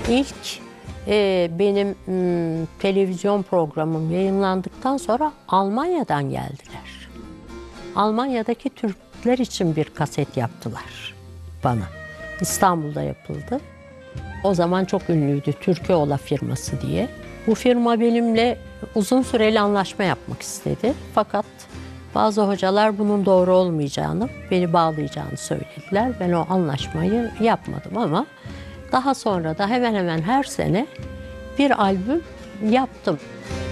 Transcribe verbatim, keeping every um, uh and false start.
İlk e, benim m, televizyon programım yayınlandıktan sonra Almanya'dan geldiler. Almanya'daki Türkler için bir kaset yaptılar bana. İstanbul'da yapıldı. O zaman çok ünlüydü Türkoğlu firması diye. Bu firma benimle uzun süreli anlaşma yapmak istedi. Fakat bazı hocalar bunun doğru olmayacağını, beni bağlayacağını söylediler. Ben o anlaşmayı yapmadım ama daha sonra da hemen hemen her sene bir albüm yaptım.